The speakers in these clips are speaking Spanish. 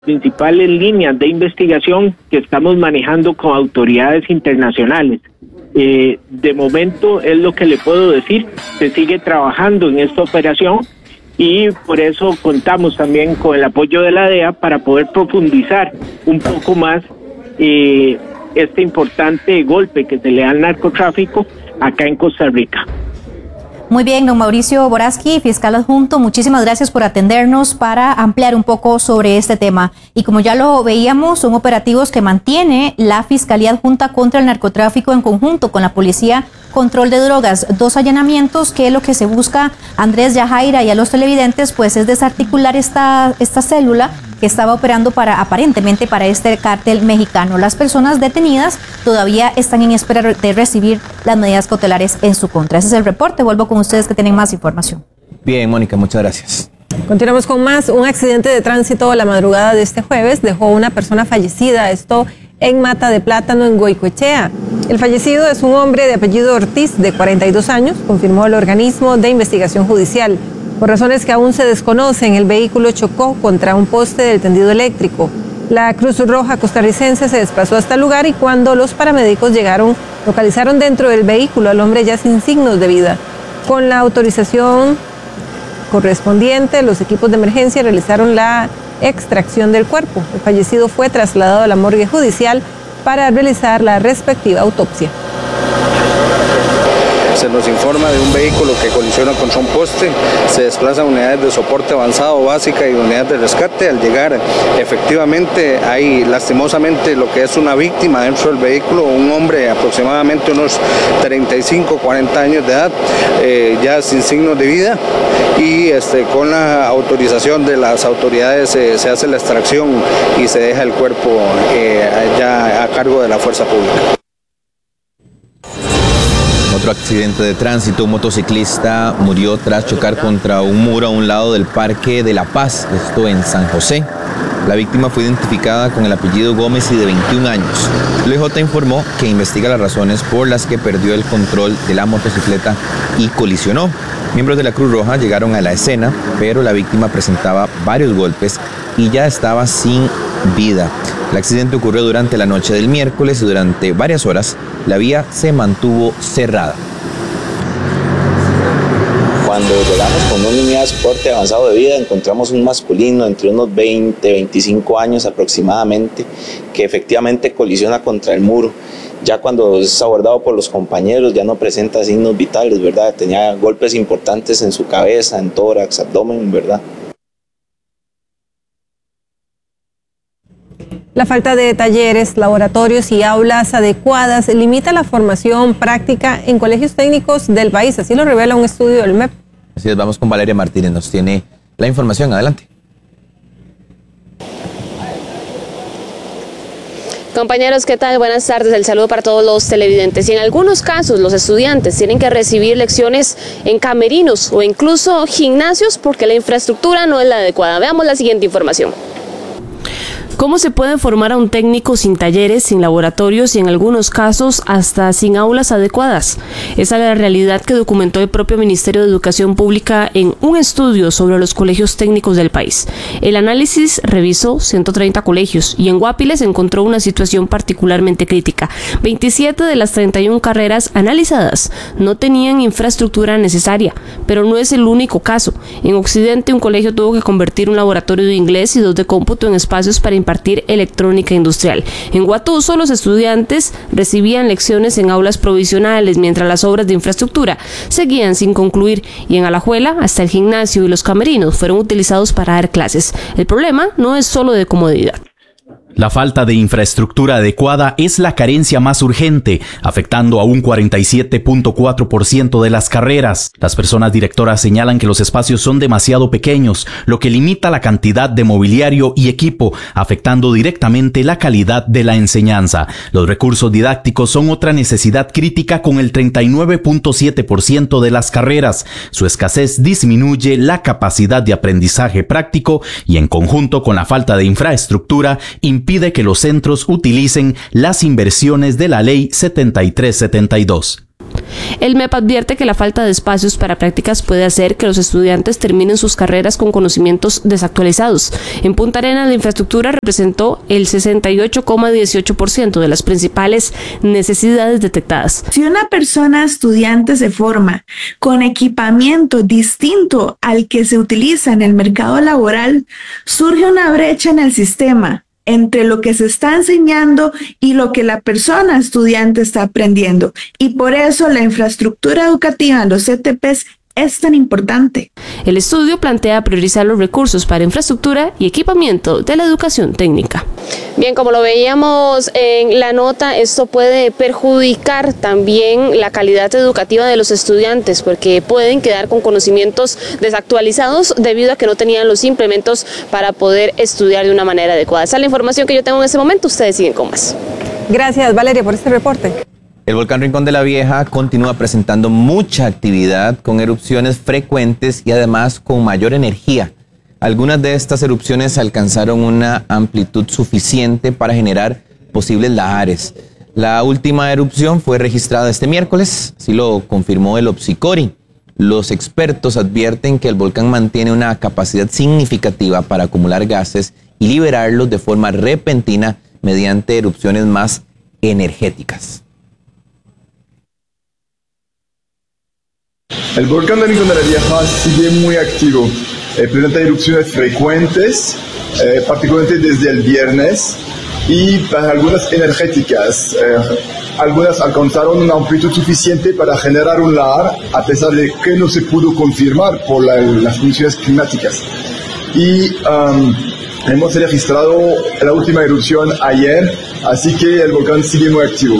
principales líneas de investigación que estamos manejando con autoridades internacionales. De momento es lo que le puedo decir, se sigue trabajando en esta operación y por eso contamos también con el apoyo de la DEA para poder profundizar un poco más este importante golpe que se le da al narcotráfico acá en Costa Rica. Muy bien, don Mauricio Boraski, fiscal adjunto, muchísimas gracias por atendernos para ampliar un poco sobre este tema. Y como ya lo veíamos, son operativos que mantiene la Fiscalía Adjunta contra el Narcotráfico en conjunto con la Policía Control de Drogas. 2 allanamientos que lo que se busca, Andrés, Yajaira y a los televidentes, pues es desarticular esta célula que estaba operando aparentemente para este cártel mexicano. Las personas detenidas todavía están en espera de recibir las medidas cautelares en su contra. Ese es el reporte. Vuelvo con ustedes que tienen más información. Bien, Mónica, muchas gracias. Continuamos con más. Un accidente de tránsito la madrugada de este jueves dejó una persona fallecida. Esto en Mata de Plátano, en Goicoechea. El fallecido es un hombre de apellido Ortiz, de 42 años, confirmó el organismo de investigación judicial. Por razones que aún se desconocen, el vehículo chocó contra un poste del tendido eléctrico. La Cruz Roja costarricense se desplazó hasta el lugar y cuando los paramédicos llegaron, localizaron dentro del vehículo al hombre ya sin signos de vida. Con la autorización correspondiente, los equipos de emergencia realizaron la extracción del cuerpo. El fallecido fue trasladado a la morgue judicial para realizar la respectiva autopsia. Se nos informa de un vehículo que colisiona contra un poste, se desplazan unidades de soporte avanzado básica y unidades de rescate. Al llegar, efectivamente, hay lastimosamente lo que es una víctima dentro del vehículo, un hombre aproximadamente unos 35, 40 años de edad, ya sin signos de vida, y con la autorización de las autoridades se hace la extracción y se deja el cuerpo ya a cargo de la fuerza pública. Otro accidente de tránsito, un motociclista murió tras chocar contra un muro a un lado del Parque de la Paz, esto en San José. La víctima fue identificada con el apellido Gómez y de 21 años. El IJ informó que investiga las razones por las que perdió el control de la motocicleta y colisionó. Miembros de la Cruz Roja llegaron a la escena, pero la víctima presentaba varios golpes y ya estaba sin vida. El accidente ocurrió durante la noche del miércoles y durante varias horas la vía se mantuvo cerrada. Cuando llegamos con una unidad de soporte avanzado de vida, encontramos un masculino entre unos 20, 25 años aproximadamente, que efectivamente colisiona contra el muro. Ya cuando es abordado por los compañeros ya no presenta signos vitales, ¿verdad? Tenía golpes importantes en su cabeza, en tórax, abdomen, ¿verdad? La falta de talleres, laboratorios y aulas adecuadas limita la formación práctica en colegios técnicos del país. Así lo revela un estudio del MEP. Así es, vamos con Valeria Martínez, nos tiene la información. Adelante. Compañeros, ¿qué tal? Buenas tardes. El saludo para todos los televidentes. Y en algunos casos, los estudiantes tienen que recibir lecciones en camerinos o incluso gimnasios porque la infraestructura no es la adecuada. Veamos la siguiente información. ¿Cómo se puede formar a un técnico sin talleres, sin laboratorios y en algunos casos hasta sin aulas adecuadas? Esa es la realidad que documentó el propio Ministerio de Educación Pública en un estudio sobre los colegios técnicos del país. El análisis revisó 130 colegios y en Guapiles encontró una situación particularmente crítica. 27 de las 31 carreras analizadas no tenían infraestructura necesaria, pero no es el único caso. En Occidente, un colegio tuvo que convertir un laboratorio de inglés y 2 de cómputo en espacios para impartir electrónica industrial. En Guatuso, los estudiantes recibían lecciones en aulas provisionales, mientras las obras de infraestructura seguían sin concluir, y en Alajuela, hasta el gimnasio y los camerinos fueron utilizados para dar clases. El problema no es solo de comodidad. La falta de infraestructura adecuada es la carencia más urgente, afectando a un 47.4% de las carreras. Las personas directoras señalan que los espacios son demasiado pequeños, lo que limita la cantidad de mobiliario y equipo, afectando directamente la calidad de la enseñanza. Los recursos didácticos son otra necesidad crítica con el 39.7% de las carreras. Su escasez disminuye la capacidad de aprendizaje práctico y, en conjunto con la falta de infraestructura, impide que los centros utilicen las inversiones de la Ley 7372. El MEP advierte que la falta de espacios para prácticas puede hacer que los estudiantes terminen sus carreras con conocimientos desactualizados. En Punta Arenas, la infraestructura representó el 68,18% de las principales necesidades detectadas. Si una persona estudiante se forma con equipamiento distinto al que se utiliza en el mercado laboral, surge una brecha en el sistema entre lo que se está enseñando y lo que la persona estudiante está aprendiendo. Y por eso la infraestructura educativa en los CTPs es tan importante. El estudio plantea priorizar los recursos para infraestructura y equipamiento de la educación técnica. Bien, como lo veíamos en la nota, esto puede perjudicar también la calidad educativa de los estudiantes porque pueden quedar con conocimientos desactualizados debido a que no tenían los implementos para poder estudiar de una manera adecuada. Esa es la información que yo tengo en este momento. Ustedes siguen con más. Gracias, Valeria, por este reporte. El volcán Rincón de la Vieja continúa presentando mucha actividad con erupciones frecuentes y además con mayor energía. Algunas de estas erupciones alcanzaron una amplitud suficiente para generar posibles lahares. La última erupción fue registrada este miércoles, así lo confirmó el Opsicori. Los expertos advierten que el volcán mantiene una capacidad significativa para acumular gases y liberarlos de forma repentina mediante erupciones más energéticas. El volcán de Rincón de la Vieja sigue muy activo, presenta erupciones frecuentes, particularmente desde el viernes, y para algunas energéticas. Algunas alcanzaron una amplitud suficiente para generar un lahar, a pesar de que no se pudo confirmar por las condiciones climáticas. Y hemos registrado la última erupción ayer, así que el volcán sigue muy activo.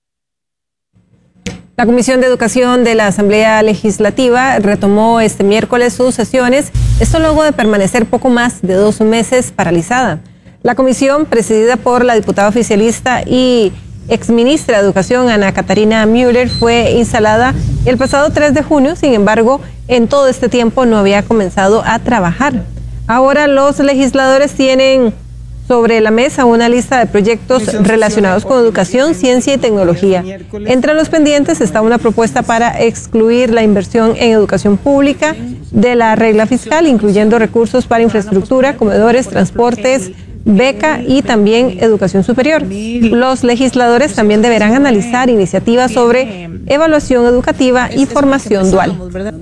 La Comisión de Educación de la Asamblea Legislativa retomó este miércoles sus sesiones, esto luego de permanecer poco más de 2 meses paralizada. La comisión, presidida por la diputada oficialista y exministra de Educación Ana Catarina Müller, fue instalada el pasado 3 de junio, sin embargo, en todo este tiempo no había comenzado a trabajar. Ahora los legisladores tienen sobre la mesa una lista de proyectos relacionados con educación, ciencia y tecnología. Entre los pendientes está una propuesta para excluir la inversión en educación pública de la regla fiscal, incluyendo recursos para infraestructura, comedores, transportes, beca y también educación superior. Los legisladores también deberán analizar iniciativas sobre evaluación educativa y formación dual.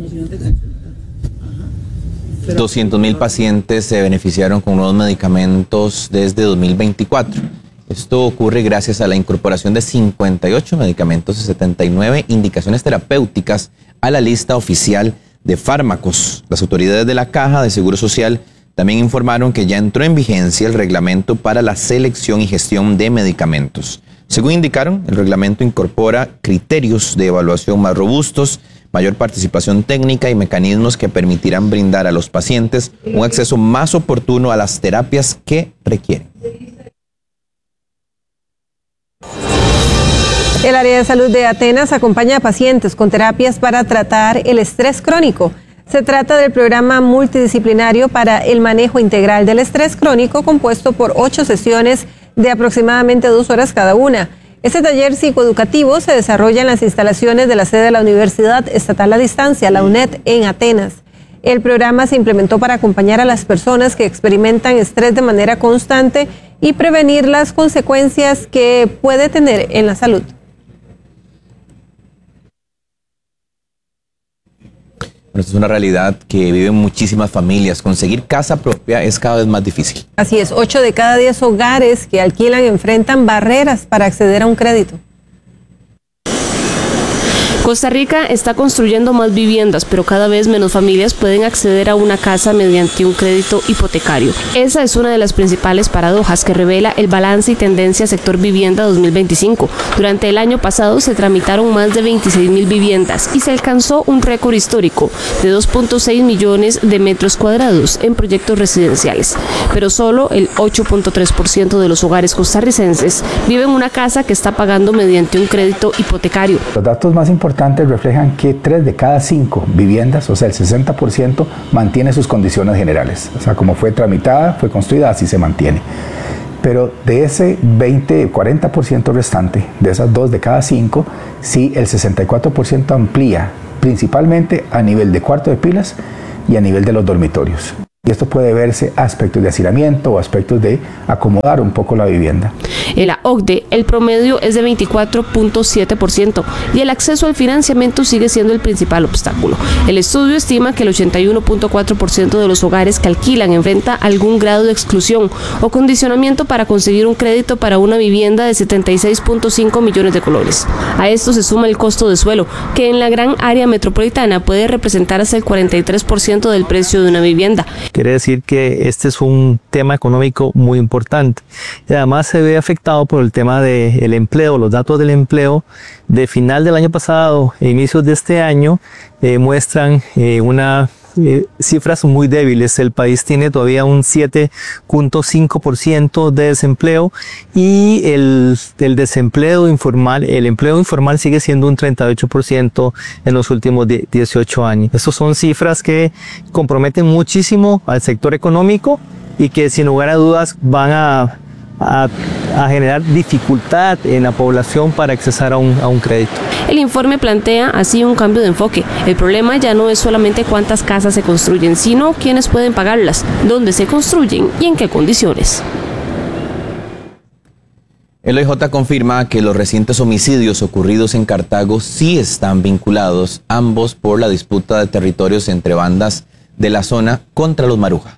200,000 pacientes se beneficiaron con nuevos medicamentos desde 2024. Esto ocurre gracias a la incorporación de 58 medicamentos y 79 indicaciones terapéuticas a la lista oficial de fármacos. Las autoridades de la Caja de Seguro Social también informaron que ya entró en vigencia el reglamento para la selección y gestión de medicamentos. Según indicaron, el reglamento incorpora criterios de evaluación más robustos, mayor participación técnica y mecanismos que permitirán brindar a los pacientes un acceso más oportuno a las terapias que requieren. El área de salud de Atenas acompaña a pacientes con terapias para tratar el estrés crónico. Se trata del programa multidisciplinario para el manejo integral del estrés crónico, compuesto por 8 sesiones de aproximadamente 2 horas cada una. Este taller psicoeducativo se desarrolla en las instalaciones de la sede de la Universidad Estatal a Distancia, la UNED, en Atenas. El programa se implementó para acompañar a las personas que experimentan estrés de manera constante y prevenir las consecuencias que puede tener en la salud. Esto es una realidad que viven muchísimas familias. Conseguir casa propia es cada vez más difícil. Así es, 8 de cada 10 hogares que alquilan enfrentan barreras para acceder a un crédito. Costa Rica está construyendo más viviendas, pero cada vez menos familias pueden acceder a una casa mediante un crédito hipotecario. Esa es una de las principales paradojas que revela el balance y tendencia sector vivienda 2025. Durante el año pasado se tramitaron más de 26,000 viviendas y se alcanzó un récord histórico de 2.6 millones de metros cuadrados en proyectos residenciales. Pero solo el 8.3% de los hogares costarricenses viven en una casa que está pagando mediante un crédito hipotecario. Los datos más importantes reflejan que 3 de cada 5 viviendas, o sea, el 60%, mantiene sus condiciones generales. O sea, como fue tramitada, fue construida, así se mantiene. Pero de ese 40% restante, de esas 2 de cada 5, sí el 64% amplía, principalmente a nivel de cuarto de pilas y a nivel de los dormitorios. Y esto puede verse aspectos de hacinamiento o aspectos de acomodar un poco la vivienda. En la OCDE, el promedio es de 24.7% y el acceso al financiamiento sigue siendo el principal obstáculo. El estudio estima que el 81.4% de los hogares que alquilan enfrenta algún grado de exclusión o condicionamiento para conseguir un crédito para una vivienda de 76.5 millones de colones. A esto se suma el costo de suelo, que en la gran área metropolitana puede representar hasta el 43% del precio de una vivienda. Quiere decir que este es un tema económico muy importante. Y además se ve afectado por el tema del empleo. Los datos del empleo de final del año pasado e inicios de este año muestran cifras muy débiles. El país tiene todavía un 7.5% de desempleo y el desempleo informal, el empleo informal sigue siendo un 38% en los últimos 18 años. Estas son cifras que comprometen muchísimo al sector económico y que sin lugar a dudas van a generar dificultad en la población para accesar a un crédito. El informe plantea así un cambio de enfoque. El problema ya no es solamente cuántas casas se construyen, sino quiénes pueden pagarlas, dónde se construyen y en qué condiciones. El OIJ confirma que los recientes homicidios ocurridos en Cartago sí están vinculados, ambos por la disputa de territorios entre bandas de la zona contra los Maruja.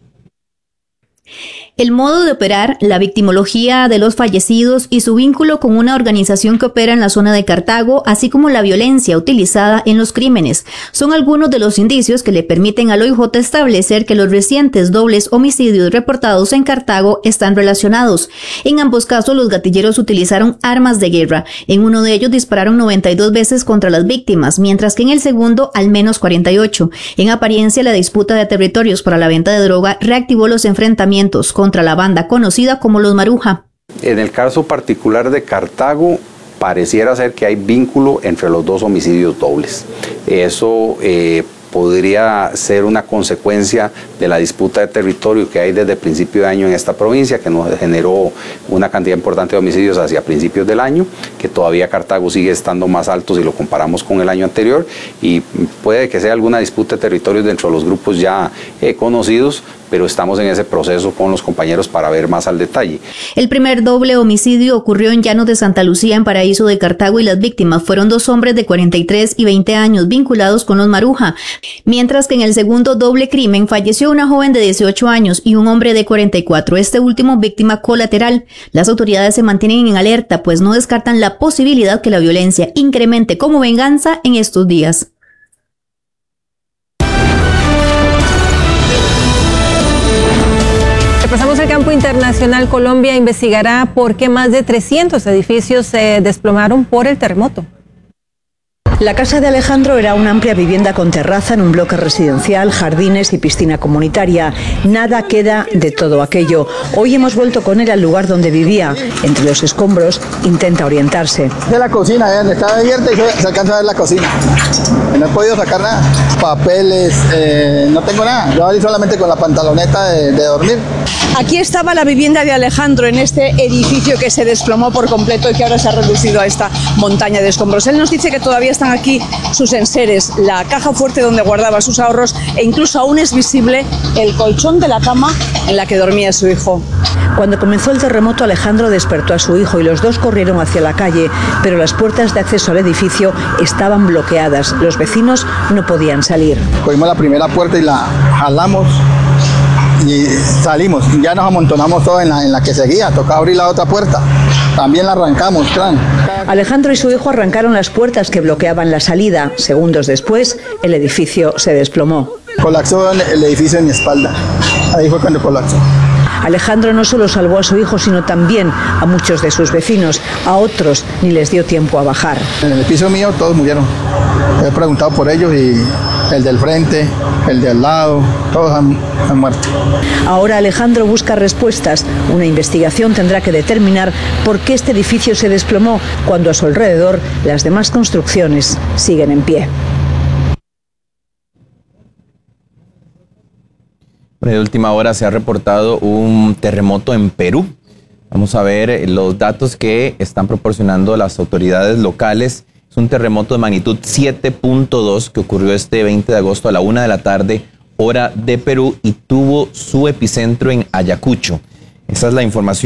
El modo de operar, la victimología de los fallecidos y su vínculo con una organización que opera en la zona de Cartago, así como la violencia utilizada en los crímenes, son algunos de los indicios que le permiten al OIJ establecer que los recientes dobles homicidios reportados en Cartago están relacionados. En ambos casos, los gatilleros utilizaron armas de guerra. En uno de ellos dispararon 92 veces contra las víctimas, mientras que en el segundo al menos 48. En apariencia, la disputa de territorios para la venta de droga reactivó los enfrentamientos contra la banda conocida como los Maruja. En el caso particular de Cartago, pareciera ser que hay vínculo entre los dos homicidios dobles. Eso podría ser una consecuencia de la disputa de territorio que hay desde el principio de año en esta provincia, que nos generó una cantidad importante de homicidios hacia principios del año, que todavía Cartago sigue estando más alto si lo comparamos con el año anterior, y puede que sea alguna disputa de territorios dentro de los grupos ya conocidos, pero estamos en ese proceso con los compañeros para ver más al detalle. El primer doble homicidio ocurrió en Llanos de Santa Lucía, en Paraíso de Cartago, y las víctimas fueron 2 hombres de 43 y 20 años vinculados con los Maruja, mientras que en el segundo doble crimen falleció una joven de 18 años y un hombre de 44, este último víctima colateral. Las autoridades se mantienen en alerta, pues no descartan la posibilidad que la violencia incremente como venganza en estos días. Pasamos al campo internacional. Colombia investigará por qué más de 300 edificios se desplomaron por el terremoto. La casa de Alejandro era una amplia vivienda con terraza en un bloque residencial, jardines y piscina comunitaria. Nada queda de todo aquello. Hoy hemos vuelto con él al lugar donde vivía. Entre los escombros intenta orientarse. De la cocina, está abierta y se alcanza a ver la cocina. No he podido sacar nada. Papeles, no tengo nada. Yo ahí solamente con la pantaloneta de dormir. Aquí estaba la vivienda de Alejandro, en este edificio que se desplomó por completo y que ahora se ha reducido a esta montaña de escombros. Él nos dice que todavía están aquí sus enseres, la caja fuerte donde guardaba sus ahorros e incluso aún es visible el colchón de la cama en la que dormía su hijo. Cuando comenzó el terremoto, Alejandro despertó a su hijo y los dos corrieron hacia la calle, pero las puertas de acceso al edificio estaban bloqueadas. Los vecinos no podían salir. Cogimos la primera puerta y la jalamos y salimos, y ya nos amontonamos todos en la que seguía, tocaba abrir la otra puerta, también la arrancamos, plan. Alejandro y su hijo arrancaron las puertas que bloqueaban la salida. Segundos después, el edificio se desplomó. Colapsó el edificio en mi espalda, ahí fue cuando colapsó. Alejandro no solo salvó a su hijo, sino también a muchos de sus vecinos. A otros ni les dio tiempo a bajar. En el piso mío todos murieron. He preguntado por ellos y el del frente, el de al lado, todos han muerto. Ahora Alejandro busca respuestas. Una investigación tendrá que determinar por qué este edificio se desplomó cuando a su alrededor las demás construcciones siguen en pie. De última hora se ha reportado un terremoto en Perú. Vamos a ver los datos que están proporcionando las autoridades locales. Es un terremoto de magnitud 7.2 que ocurrió este 20 de agosto a la 1 de la tarde, hora de Perú, y tuvo su epicentro en Ayacucho. Esa es la información.